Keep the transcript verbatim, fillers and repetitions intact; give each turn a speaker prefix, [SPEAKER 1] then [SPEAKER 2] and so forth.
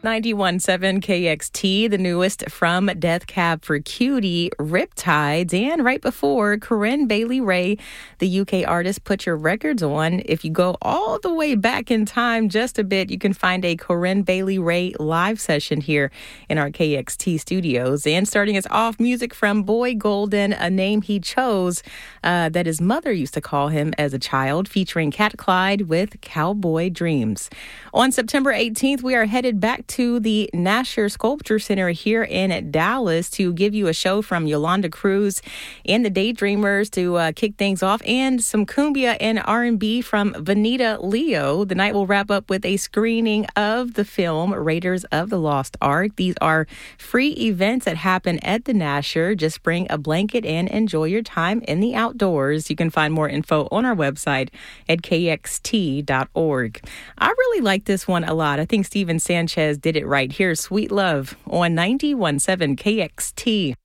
[SPEAKER 1] ninety-one point seven K X T, the newest from Death Cab for Cutie, Riptides, and right before, Corinne Bailey Rae, the U K artist, Put Your Records On. If you go all the way back in time just a bit, you can find a Corinne Bailey Rae live session here in our K X T studios. And starting us off, music from Boy Golden, a name he chose uh, that his mother used to call him as a child, featuring Cat Clyde with Cowboy Dreams. On September eighteenth, we are headed back to the Nasher Sculpture Center here in Dallas to give you a show from Yolanda Cruz and the Daydreamers to uh, kick things off, and some cumbia and R and B from Vanita Leo. The night will wrap up with a screening of the film Raiders of the Lost Ark. These are free events that happen at the Nasher. Just bring a blanket and enjoy your time in the outdoors. You can find more info on our website at K X T dot org. I really like this one a lot. I think Steven Sanchez did it right. Here's Sweet Love on ninety-one point seven K X T.